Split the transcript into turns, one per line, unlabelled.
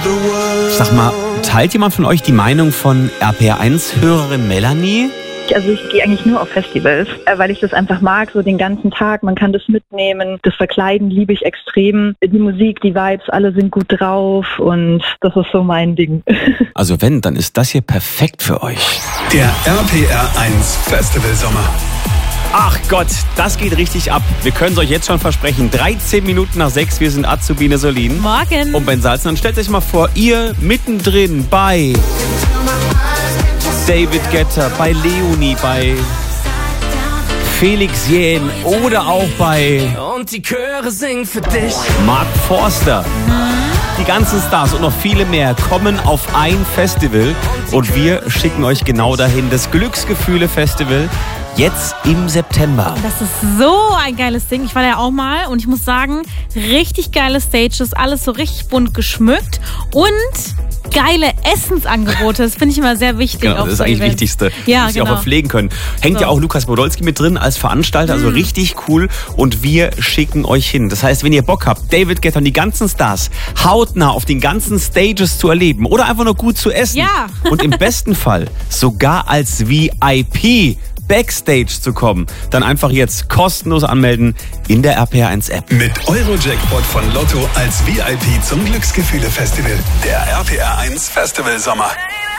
Sag mal, teilt jemand von euch die Meinung von RPR1-Hörerin Melanie?
Also ich gehe eigentlich nur auf Festivals, weil ich das einfach mag, so den ganzen Tag. Man kann das mitnehmen. Das Verkleiden liebe ich extrem. Die Musik, die Vibes, alle sind gut drauf und das ist so mein Ding.
Also wenn, dann ist das hier perfekt für euch.
Der RPR1 Festival Sommer.
Ach Gott, das geht richtig ab. Wir können es euch jetzt schon versprechen. 13 Minuten nach 6, wir sind Azubine Solin.
Morgen.
Und Ben Salzen. Und stellt euch mal vor, ihr mittendrin bei David Guetta, bei Leonie, bei Felix Jähn oder auch bei
Und die Chöre singen für dich.
Mark Forster. Die ganzen Stars und noch viele mehr kommen auf ein Festival und wir schicken euch genau dahin. Das Glücksgefühle-Festival jetzt im September.
Das ist so ein geiles Ding. Ich war da ja auch mal und ich muss sagen, richtig geile Stages, alles so richtig bunt geschmückt und geile Essensangebote. Das finde ich immer sehr wichtig.
Genau, das ist eigentlich das Wichtigste,
ja,
dass sie auch pflegen können. Hängt ja auch Lukas Podolski mit drin als Veranstalter, also richtig cool. Und wir schicken euch hin. Das heißt, wenn ihr Bock habt, David Guetta und die ganzen Stars hautnah auf den ganzen Stages zu erleben oder einfach nur gut zu essen und im besten Fall sogar als VIP Backstage zu kommen, dann einfach jetzt kostenlos anmelden in der RPR1-App.
Mit Euro-Jackpot von Lotto als VIP zum Glücksgefühle-Festival. Der RPR1 Festival Sommer.